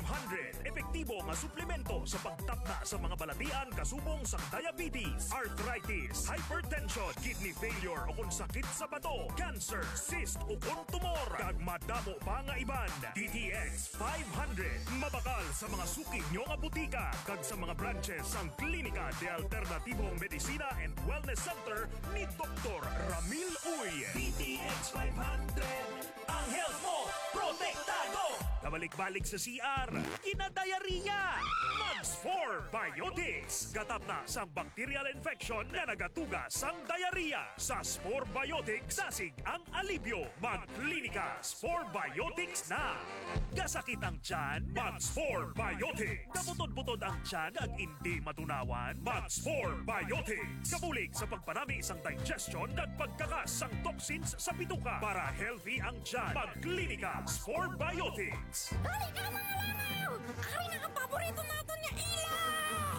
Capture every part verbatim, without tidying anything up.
hundred. Epektibo nga suplemento sa pagtapna sa mga balatian kasubong sa diabetes, arthritis, hypertension, kidney failure o kung sakit sa bato, cancer, cyst o kung tumor. Kag madamo pa nga iban. D T X five hundred. Mabakal sa mga suki nyo nga butika kag sa mga branches sang Klinika de Alternatibong Medicina and Wellness Center ni Doktor Ramil Uy. D T X five hundred. Ang health mo, protektado! Kabalik-balik sa C R, kinadayariya! Mags four Biotics! Gatap na sa bacterial infection na nagatuga sang diarrhea. Sa Spore Biotics, sasig ang alibyo. Mag-Klinika Spore Biotics na! Gasakit ang tiyan, Mags four Biotics! Kaputod-putod ang tiyan ag hindi matunawan, Mags four Biotics! Kabulig sa pagpanami sang digestion at pagkakas sang toxins sa bituka para healthy ang tiyan. Mag-Klinika Spore Biotics! Dali ka mga langaw! Ari na ang paborito natin niya ilaw!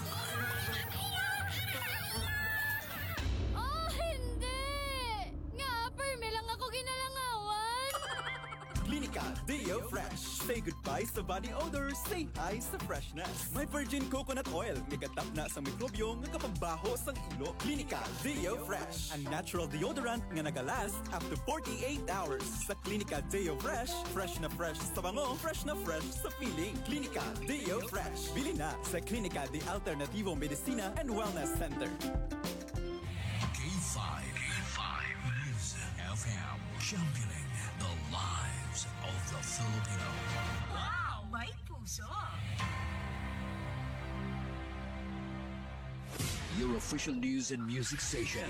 Oh, hindi! Nga, perme lang ako ginalangawan! Klinika Deo Fresh. Say goodbye sa body odor, say hi sa freshness. May virgin coconut oil, nagatap na sa mikrobyo nga kapambaho sang ilo. Klinika Deo Fresh, a natural deodorant nga nagalast up to forty-eight hours. Sa Klinika Deo Fresh, fresh na fresh sa bango, fresh na fresh sa feeling. Klinika Deo Fresh. Bili na sa Klinika de Alternativo Medicina and Wellness Center. K five. K five. News F M. Championing the lives of the Filipino. Wow! May puso! Your official news and music station.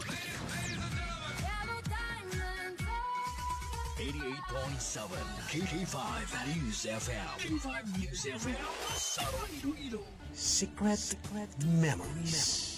eighty-eight point seven K K five News F M. K five News F M. Saro Iloilo. Secret, secret memories.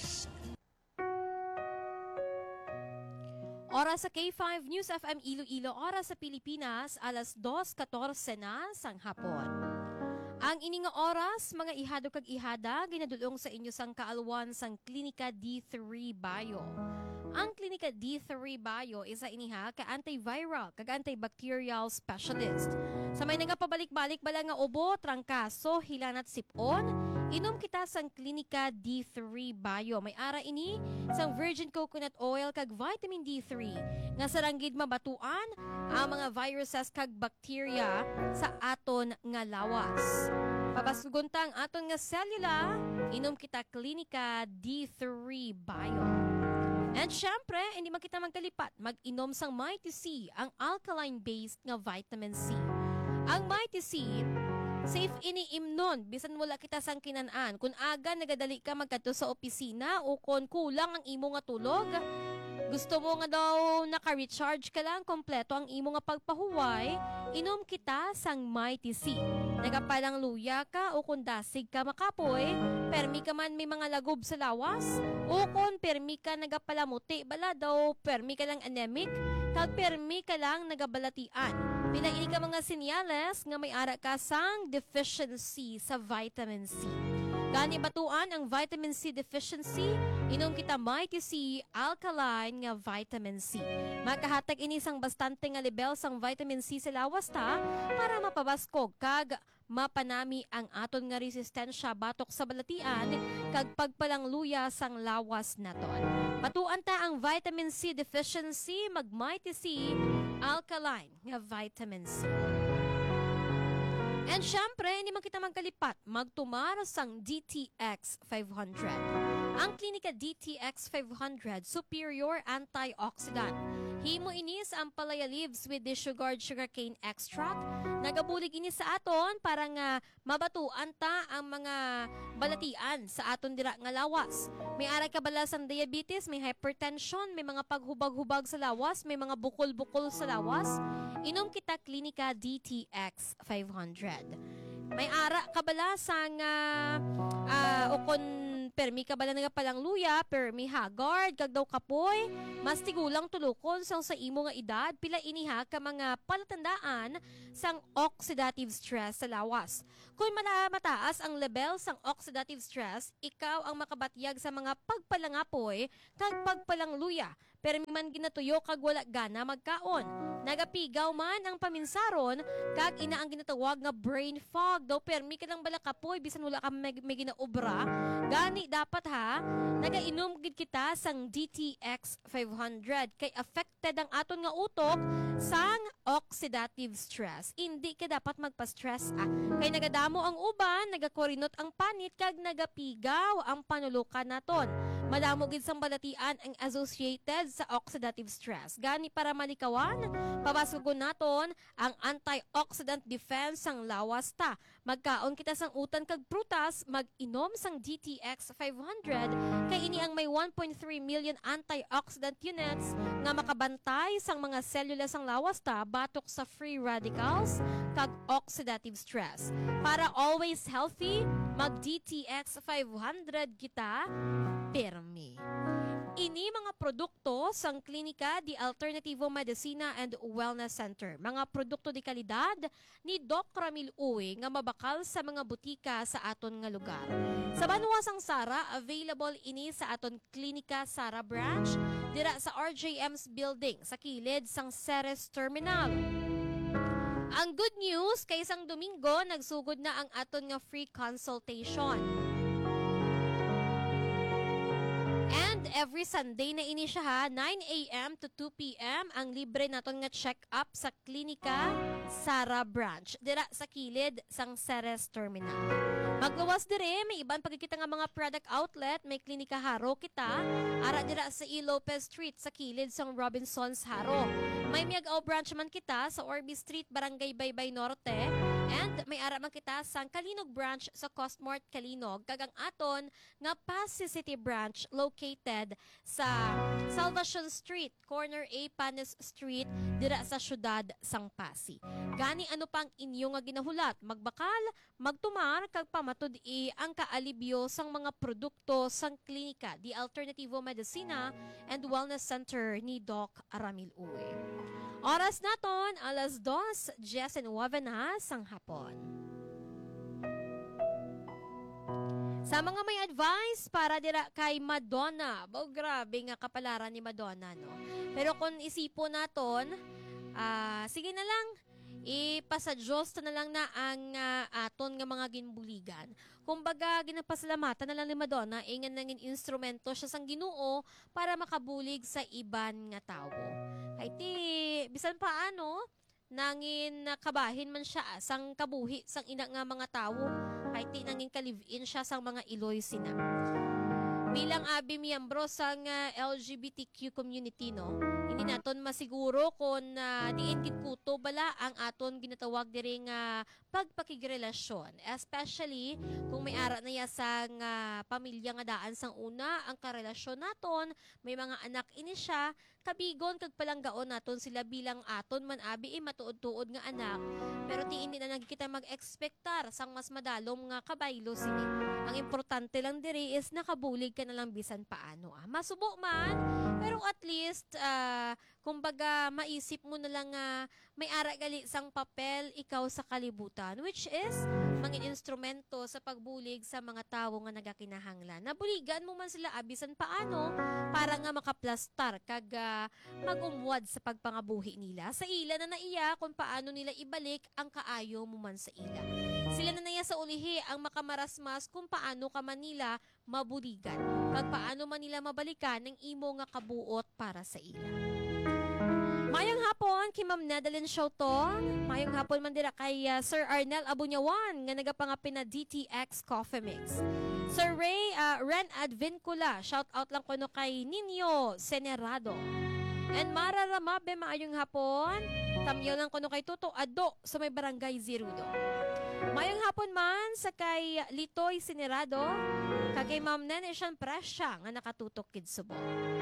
Oras sa K five News F M Iloilo, oras sa Pilipinas, alas dos fourteen na sang hapon. Ang ininga oras, mga ihado kag ihada, ginadulong sa inyo sang kaalwan sang Klinika D three Bio. Ang Klinika D three Bio isa iniha ka antiviral kag antibacterial specialist. Sa may nagapabalik-balik bala nga ubo, trangkaso, hilanat sipon, inom kita sang Klinika D three Bio. May ara ini sang virgin coconut oil kag vitamin D three nga saranggid mabatuan ang mga viruses kag bacteria sa aton nga lawas. Papasuguntang aton nga selula, inom kita Klinika D three Bio. And syempre, hindi man kita magkalipat, mag-inom sang Mighty C, ang alkaline-based nga vitamin C. Ang Mighty C, safe ini-imnon, bisan wala kita sang kinanaan. Kung aga nagadali ka magkato sa opisina o kung kulang ang imo nga tulog, gusto mo nga daw naka-recharge ka lang, kompleto ang imo nga pagpahuway, inom kita sang Mighty C. Nagapalang luya ka o kung dasig ka makapoy, permi ka man may mga lagob sa lawas, o kung permi ka nagapalamuti, bala daw permi ka lang anemic, kag permi ka lang nagabalatian. Pinaili ka mga sinyales nga may ara ka sang deficiency sa vitamin C. Gani batuan ang vitamin C deficiency, inom kita Mighty C alkaline nga vitamin C. Makahatag ini sang bastante nga level sang vitamin C sa lawas ta para mapabaskog kag mapanami ang aton nga resistensya batok sa balatian kag pagpalangluya sang lawas naton. Batuan ta ang vitamin C deficiency, mag Mighty C alkaline nga vitamin C. And syempre, hindi man kita magkalipat, magtumar sang D T X five hundred. Ang Klinika D T X five hundred, superior antioxidant. Himo ini sa ampalaya leaves with dissugared sugarcane extract. Nagabulig ini sa aton para nga mabatuan ta ang mga balatian sa aton dira nga lawas. May ara ka bala sang diabetes, may hypertension, may mga paghubag-hubag sa lawas, may mga bukol-bukol sa lawas. Inom kita Klinika D T X five hundred. May ara ka bala sang uh, uh, o kung permi ka bala nga palang luya, permi haggard, kag daw kapoy, mas tigulang tulukon sang sa imo nga edad, pila iniha ka mga palatandaan sang oxidative stress sa lawas. Kung mataas ang level sang oxidative stress, ikaw ang makabatyag sa mga pagpalangapoy kag pagpalangluya. pero man ginatuyo kag wala gana magkaon. Nagapigaw man ang paminsaron kag ina ang ginatawag nga brain fog daw permi ka lang bala kapoy bisan wala ka may, may ginaobra. Gani dapat ha, nagainom gid kita sang D T X five hundred kay affected ang aton nga utok sang oxidative stress. Hindi ka dapat magpa-stress ah. Kay nagadamo ang uban, nagakorinot ang panit kag nagapigaw ang panulukan naton. Madamo gid sang balatian ang associated sa oxidative stress. Gani para malikawan, pabasugon naton ang antioxidant defense sang lawas ta. Magkaon kita sang utan kag prutas, mag-inom sang D T X five hundred kay ini ang may one point three million antioxidant units nga makabantay sang mga selula sang lawas ta batok sa free radicals kag oxidative stress. Para always healthy, mag-D T X five hundred kita permi. Ini mga produkto sang klinika di Alternativo Medicina and Wellness Center. Mga produkto di kalidad ni Doc Ramil Uwe nga mabakal sa mga butika sa aton nga lugar. Sa Banwa sang Sara, available ini sa aton klinika Sara branch dira sa R J M's building sa kilid sang Ceres Terminal. Ang good news, kay isang Domingo, nagsugod na ang aton nga free consultation. And every Sunday na ini siya ha, nine a m to two p m ang libre naton nga check-up sa klinika Sara branch dira sa kilid sang Ceres Terminal. Magluwas dire, may iban pagkikita nga mga product outlet, may klinika Haro kita, ara dira sa E. Lopez Street sa kilid sang Robinsons Haro. May Miagao branch man kita sa Orby Street, Barangay Baybay Norte, and may ara man kita sa Kalinog branch sa Costmart Kalinog, kagang aton nga Pasig City branch located sa Salvacion Street, corner A Panes Street, dira sa syudad sang Pasig. Gani ano pang inyo nga ginahulat, magbakal, magtumar kag pamatudi ang kaalibyo sang mga produkto sang klinika di Alternativo Medicina and Wellness Center ni Doc Ramil Uwe. Oras naton alas dos, Jess and Waven na sang hapon. Sa mga may advice para dira kay Madonna, bo grabe nga kapalaran ni Madonna no. Pero kung isipo naton, ah, sige na lang ipasa Diyos na lang na ang uh, aton nga mga ginbuligan. Kumbaga, ginapasalamatan na lang ni Madonna, ingan nangin instrumento siya sang Ginoo para makabulig sa iban nga tawo. Kay ti, bisan paano, nangin kabahin man siya sang kabuhi sang ina nga mga tawo. Kay ti nangin ka-live-in siya sang mga Iloy sina. Bilang abi miyembro sang uh, L G B T Q community no, hindi naton masiguro kung uh, diin gid kuto bala ang aton ginatawag diri nga pagpakigrelasyon, especially kung may ara na ya sang uh, pamilya nga daan sang una ang karelasyon naton, may mga anak ini siya, kabigon kag palanggaon naton sila bilang aton man abi eh, matuod-tuod nga anak, pero ti hindi na nagkita mag-expectar sang mas madalom nga kabaylo sini. Ang importante lang diri is nakabulig ka na lang bisan paano ah. Masubo man, pero at least uh, kumbaga maisip mo na lang uh, may ara gali sang papel ikaw sa kalibutan, which is mangin instrumento sa pagbulig sa mga tawo nga nagakinahanglan. Nabuligan mo man sila abisan paano para nga makaplastar kag uh, magumwad sa pagpangabuhi nila sa ila na naiya kung paano nila ibalik ang kaayo mo man sa ila. Sila na naya sa ulihi ang makamarasmas kung paano ka man nila mabuligan, kag paano man nila mabalikan ng imo nga kabuot para sa ila. Mayang hapon kay Ma'am Nadalyn Showton. Mayang hapon man dira kay uh, Sir Arnel Abunyawan nga nagapangapin na D T X Coffee Mix. Sir Ray uh, Ren Advincula, shout out lang ko no kay Nino Senerado. And Mara Ramabe, maayong hapon. Tamyo lang ko no kay Tuto Ado sa may barangay Zirudo. Mayang hapon man sa kay Litoy Senerado, kay Ma'am Nene Sian Presya nga nakatutok kid Subo.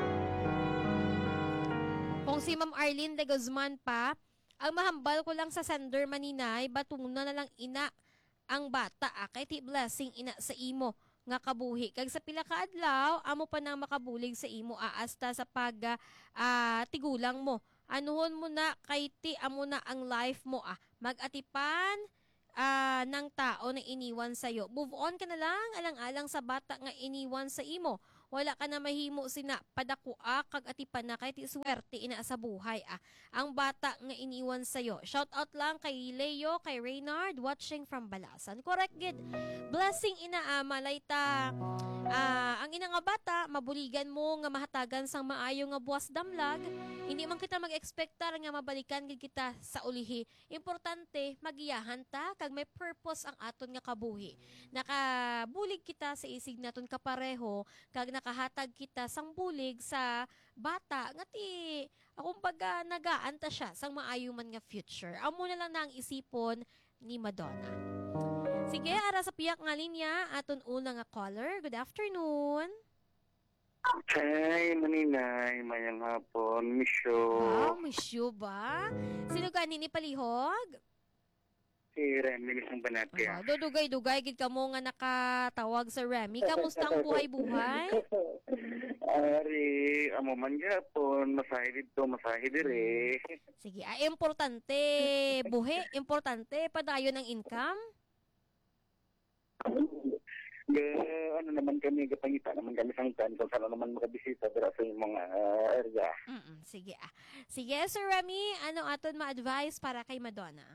Kung si Ma'am Arlene de Guzman pa, ang mahambal ko lang sa sender maninay, batong na lang ina ang bata, ah, kay ti blessing ina sa imo nga kabuhi. Kag sa pila ka adlaw, amo pa nang makabulig sa imo aasta sa pag uh, tigulang mo. Anuhon mo na kay ti amo na ang life mo ah. Mag-atipan uh, ng tao na iniwan sa'yo. Move on ka na lang, alang-alang sa bata nga iniwan sa imo. wala ka na mahimo sina padakua kag atipan na kay ti swerte ina sa buhay ah. Ang bata nga iniwan sa'yo. Shout out lang kay Leo, kay Reynard, watching from Balasan. Correct gid. Blessing ina ah, malayta. Ah, ang ina nga bata, mabuligan mo nga mahatagan sang maayo nga buwas damlag. Hindi man kita mag-expectar nga mabalikan gid kita sa ulihi. Importante magiyahan ta kag may purpose ang aton nga kabuhi. Nakabulig kita sa isig naton kapareho kag nakahatag kita sang bulig sa bata nga ti akong baga nagaanta siya sang maayo man nga future. Amo na lang na ang isipon ni Madonna. Sige, ara sa piyak nga linya aton una nga caller. Good afternoon. Hi, maninay, mayang hapon, misyo. Wow, miss you ba? Sino ka nini palihog? Si Remy ng Banate. Ah, dudugay-dugay gid kamo nga nakatawag sa Remy. Kamusta ang buhay-buhay? Ari, amo man gapon, masahe dito, masahe dire. Sige, ay importante buhi, importante padayon ang income. Ga, ano naman kami, gapangita naman kami sang tan, kung saan naman makabisita dira sa yung mga uh, area. Mm-mm, sige ah. Sige, Sir Remy, ano aton ma-advise para kay Madonna?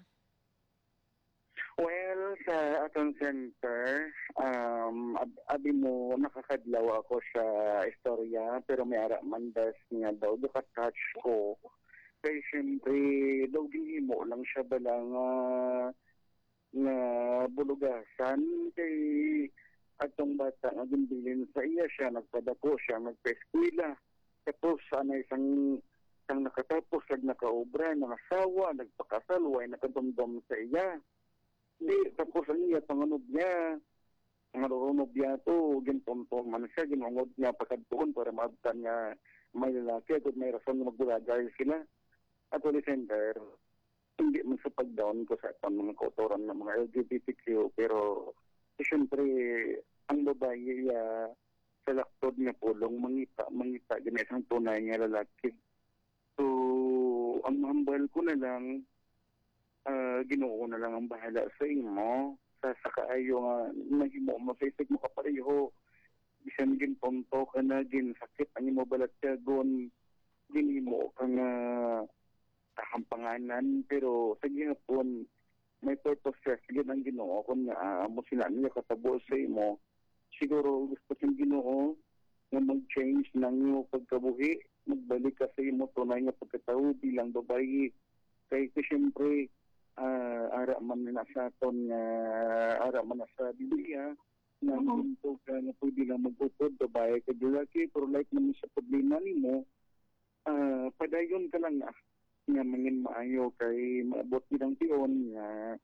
Well, sa aton center, um, ab- abi mo, nakakadlaw ako sa istorya, pero may ara man das nga daw, touch ko. Kaya siyempre, daw ginhimo lang siya balang uh, nga bulugasan, kay atong bata nga ginbilin sa iya siya, nagpadako siya, nagpa-eskwela. Tapos, ano, isang, isang nakatapos, nag nakaobra, nangasawa, nagpakasal, way nakadumdum sa iya. Hindi, tapos ang iya, panganod niya, ang narurunob niya to, gintontong man siya, ginungod niya pagkadtuon para maabtan niya may lalaki at may rason na magbulagay sila. At wali center, hindi man sa pag-down ko sa itong mga kautoran ng mga L G B T Q, pero siyempre, ang babae uh, sa laktod niya pulong, mangita, mangita, ginasang tunay niya lalaki. So, ang mahambal ko na lang, uh, ginoo na lang ang bahala sa imo, sa sakaayo nga, nagimo mo, sa isig mo kapareho, bisan ginponto ka na, ginsakit, ang imo balat ka, gun, ginimo ka nga kahampanganan, pero sa gihapon, may purpose siya, sige ng ginoo, kung nga, uh, mo sila niya katabo sa imo, siguro gusto siyang ginoo, na mag-change ng iyong pagkabuhi, magbalik ka sa imo, tunay nga pagkatao bilang babae, kaya ko siyempre, uh, ara man na sa aton, uh, ara man na sa Biblia, na uh-huh. ka na pwede lang mag-upod, babae ka lalaki, pero like naman sa problema ni mo, uh, padayon ka lang na, nga mangin maayo kay maabot nilang tiyon nga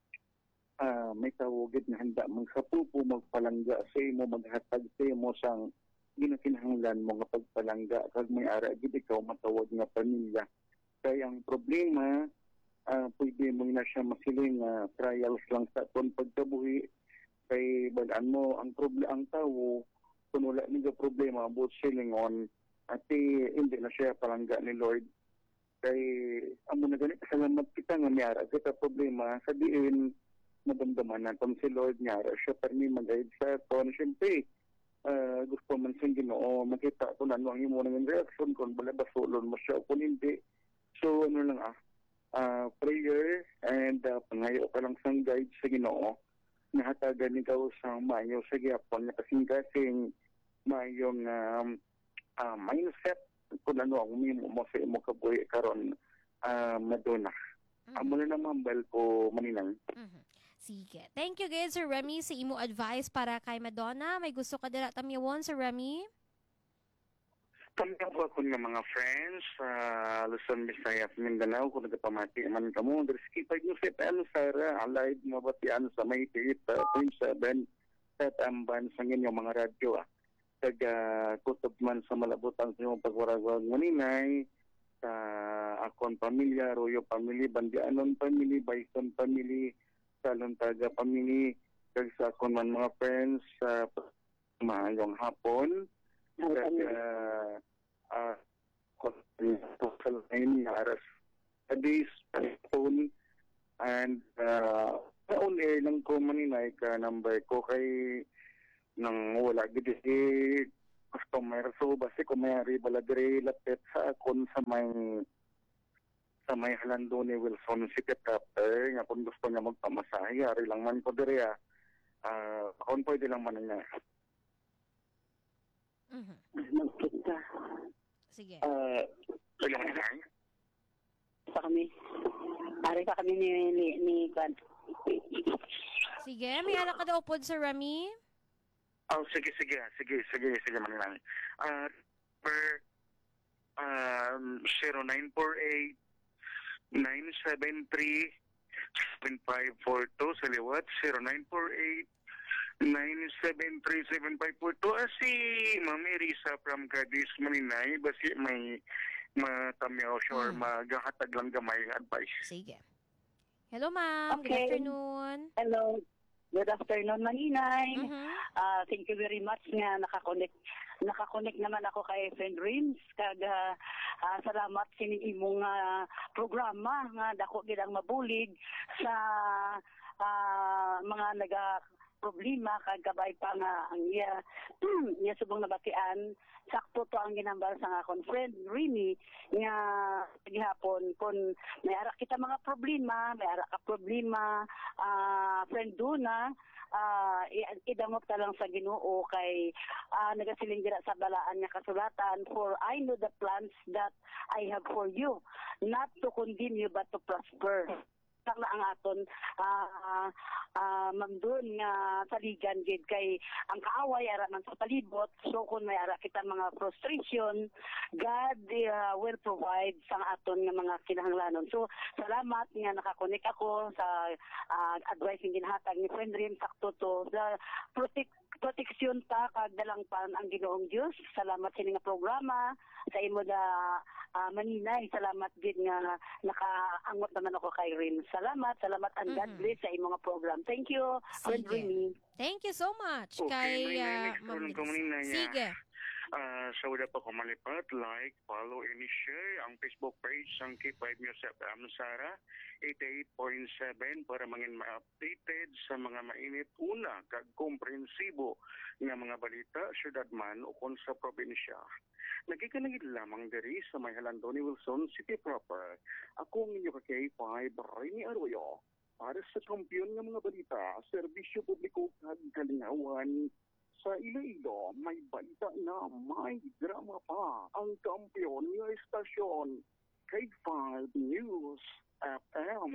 uh, may tawagid na handa magsapupo, magpalangga sa imo, maghatag sa imo sang ginakinahanglan mo nga pagpalangga kag may ara gid ikaw matawag nga pamilya. Kaya ang problema, uh, pwede mo na siya masiling uh, trials lang sa aton pagkabuhi kay balaan mo ang problema ang tawo kung wala niya problema about silingon at hindi na siya palangga ni Lord. Kay amo na ganit salamat kita nga miyara kita problema sa diin madamdaman naton si Lord nyara siya pa ni mag-guide sa aton. Siyempre uh, gusto man siyang Ginoo makita ko na ano ang imo nang reaction kung wala ba sulon mo siya kung hindi. So ano lang ah uh, prayer and uh, pangayo ka lang sang guide sa Ginoo nahatagan ikaw sa mayo sa gyapon na kasing-kasing mayong um, uh, mindset kung ano ang umimo mo sa imo kabuhi karon uh, Madonna. Mm-hmm. Amo na naman bal ko maninang. Mm-hmm. Sige. Thank you guys Sir Remy sa imo advice para kay Madonna. May gusto ka dira tamyawon Sir Remy? Tamang ko ako ng mga friends sa uh, Luzon, Visayas, Mindanao kung nagpamati man kamo. Diriski pag nyo sa ano Sarah, allied mabatian sa may tiit uh, point seven at amban sa inyong mga radyo ah. Taga kutob man sa malabutan sa iyong pagwaragwag maninay, sa akon pamilya, Royo family, Bandianon family, Bison family, Salon Taga family, kag sa akon man mga friends sa uh, maayong hapon. Taga uh, social line, aras, adis, phone, and uh, on air lang ko maninay ka number ko kay nang wala gid customer. So, basi kung may ari baladre lapit sa akon sa may sa may halando ni Wilson City Chapter nga kung gusto niya magpamasahe, ari lang man ko dire ah. Uh, akon pwede lang man niya. Mhm. Magkita Sige. Uh, pwede man niya. sa kami. Pare sa kami ni ni, ni Kwan. Sige, may ala ka daw pod, Sir Rami. Oh, sige, sige, sige, sige, sige, man Ah, per um, zero nine four eight nine seven three seven five four two sa liwat, zero nine four eight nine seven three seven five four two. Ah, si Ma'am Erisa from Cadiz, Maninay, basi may matamyaw siya or Hmm. maghahatag lang gamay advice. Sige. Hello, ma'am. Good Okay. afternoon. Hello. Good afternoon, Maninay. Mhm. Ah, thank you very much nga nakakonect. Nakakonect naman ako kay Friend Rims. Kag ah, ah, salamat sini imong ah, programa nga dako gid ang mabulig sa ah, mga naga problema kag kabay pa nga ang iya iya subong nabatian. Sakto to ang ginambal sa akong friend Remy nga gihapon kun may ara kita mga problema, may ara ka problema, ah, friend Duna, ah, i- idamot ka lang sa Ginoo kay ah, nagasiling dira sa balaan nga kasulatan, for I know the plans that I have for you, not to condemn you but to prosper. Na ang aton uh, uh, mamdun nga saligan gid kay ang kaaway ara man sa palibot, so kung may ara kita mga frustration, God uh, will provide sa aton nga mga kinahanglanon. So salamat nga nakakonek ako sa uh, advice nga ginhatag ni Friend Rim, sakto to sa protect proteksyon ta kag dalangpan ang Ginoong Dios. Salamat sa nga programa sa imo da uh, Maninay. Salamat gid nga nakaangot naman ako kay Rim. Salamat, salamat and God Mhm. bless sa imo nga program. Thank you, Friend Sige. Remy. Thank you so much Okay, kay may ah, next Ma'am one ko, Liz. Maninay, ah. Sige. Ah, sa wala pa ko malipat, like, follow, and share ang Facebook page ng K five News F M Sara eighty-eight point seven para mangin ma-updated sa mga mainit una kag komprehensibo nga mga balita syudad man o kon sa probinsya. Nagikanagid lamang diri sa may halando ni Wilson City proper. Ako ang inyo ka K five, Rene Arroyo. Para sa kampiyon ng mga balita, serbisyo publiko kag kalingawan sa Iloilo, may balita na may drama pa ang kampiyon ng estasyon K five News F M.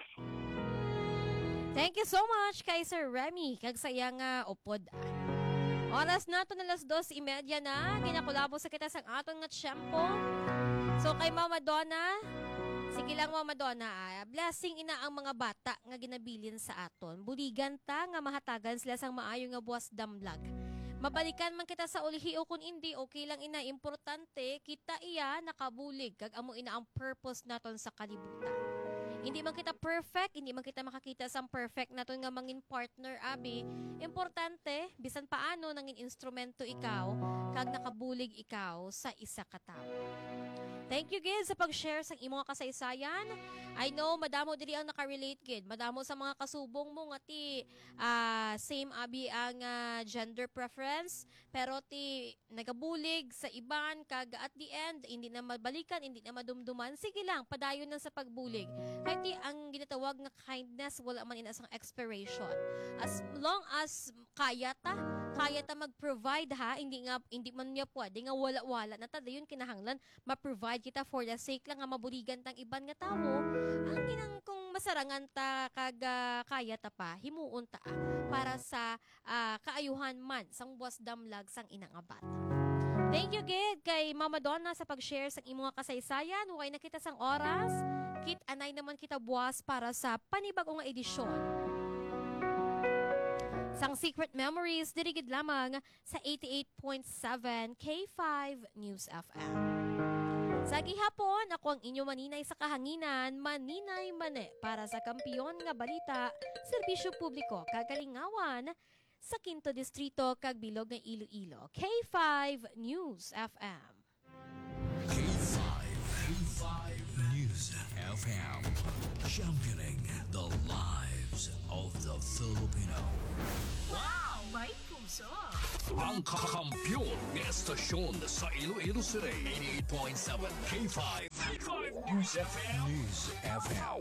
Thank you so much kay Sir Remy kag sa iya nga upod. Oras na to na alas dos imedya na. Ginakulabo sa kita sang aton nga tiyempo. So kay Mama Donna, sige lang Mama Donna, ah, blessing ina ang mga bata nga ginabilin sa aton. Buligan ta nga mahatagan sila sang maayo nga buwas damlag. Mabalikan man kita sa ulihi o kung hindi, okay lang ina. Importante, kita iya nakabulig. Kag amo ina ang purpose naton sa kalibutan. Hindi man kita perfect, hindi man kita makakita sa perfect naton nga mangin partner, abi. Importante, bisan paano nangin instrumento ikaw, kag nakabulig ikaw sa isa ka tao. Thank you, Gid, sa pag-share sa imong kasaysayan. I know, madamo diri ang nakarelate, Gid. Madamo sa mga kasubong mo nga ti ah, same abi ang ah, gender preference, pero ti nagabulig sa iban, kag at the end, hindi na mabalikan, hindi na madumduman. Sige lang, padayon lang sa pagbulig. Kahit ti ang ginatawag nga kindness, wala man inasang expiration. As long as kaya ta, kaya ta mag-provide ha, hindi nga hindi man niya pwede nga wala-wala na ta dayon kinahanglan ma-provide kita for the sake lang nga mabuligan tang iban nga tawo. Ang ginang kung masarangan ta kag ah, kaya ta pa himuon ta ah, para sa ah, kaayuhan man sang buwas damlag sang inang abat. Thank you, Gid, kay Mama Donna sa pag-share sa imong kasaysayan. Huwag na kita sang oras. Kit anay naman kita buwas para sa panibagong nga edisyon sang Secret Memories, dirigid lamang sa eighty-eight point seven K five News F M. Sa gihapon, ako ang inyo Maninay sa kahanginan, Maninay Mane, para sa kampiyon nga balita, serbisyo publiko, kagalingawan, sa Quinto Distrito, kag bilog ng Iloilo. K five News F M. K five, K five News F M. Championing the lives of the Filipino. Wow! May puso. Ang kakampyon ng estasyon sa Iloilo City. eighty-eight point seven K five. K five News F M. News F M.